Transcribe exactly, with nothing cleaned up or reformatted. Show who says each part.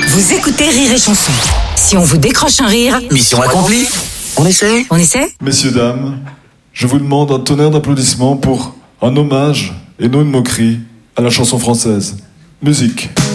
Speaker 1: Vous écoutez Rire et Chanson. Si on vous décroche un rire,
Speaker 2: mission accomplie. On essaie
Speaker 1: On essaie?
Speaker 3: Messieurs, dames, je vous demande un tonnerre d'applaudissements pour un hommage et non une moquerie à la chanson française. Musique.